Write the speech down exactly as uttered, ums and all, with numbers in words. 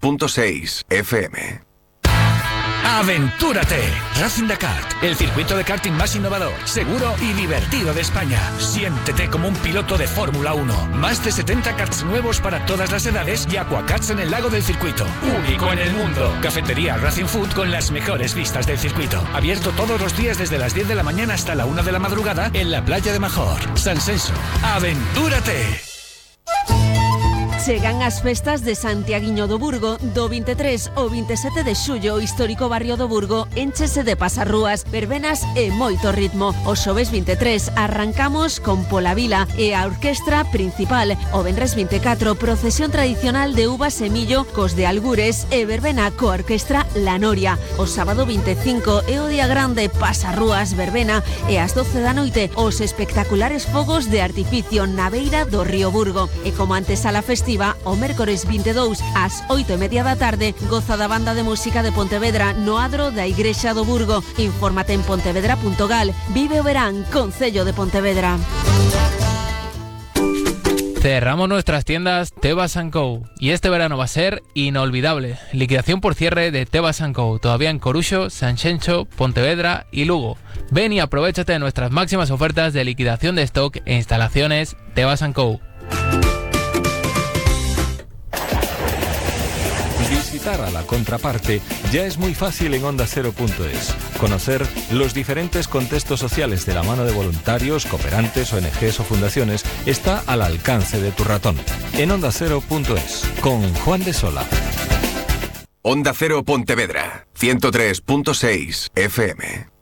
punto seis F M. ¡Aventúrate! Racing Dakar, el circuito de karting más innovador, seguro y divertido de España. Siéntete como un piloto de Fórmula uno. Más de setenta karts nuevos para todas las edades y aquakarts en el lago del circuito. Único en el mundo. Cafetería Racing Food con las mejores vistas del circuito. Abierto todos los días desde las diez de la mañana hasta la una de la madrugada en la playa de Major, San Senso. ¡Aventúrate! Chegan as festas de Santiaguiño do Burgo do veintitrés ao veintisiete de xullo. O histórico barrio do Burgo enchese de pasarrúas, verbenas e moito ritmo. O xoves veintitrés arrancamos con Pola Vila e a orquestra principal. O venres veinticuatro procesión tradicional de uvas e millo cos de Algures e verbena coa orquestra La Noria. O sábado veinticinco é o día grande, pasarrúas, verbena e ás doce da noite os espectaculares fogos de artificio na beira do río Burgo. E como antes a la festiva, o mércores veintidós ás oito e media da tarde goza da banda de música de Pontevedra no adro da Igrexa do Burgo. Infórmate en pontevedra punto gal. Vive o verán, Concello de Pontevedra. Cerramos nuestras tiendas Tebas and Co. Y este verano va a ser inolvidable. Liquidación por cierre de Tebas and Co. Todavía en Coruxo, Sanxenxo, Pontevedra y Lugo. Ven y aprovéchate de nuestras máximas ofertas de liquidación de stock e instalaciones Tebas and Co. Visitar a la contraparte ya es muy fácil en onda cero punto es. Conocer los diferentes contextos sociales de la mano de voluntarios, cooperantes, O N Ges o fundaciones está al alcance de tu ratón. En onda cero punto es, con Juan de Sola. Onda Cero Pontevedra, ciento tres punto seis F M.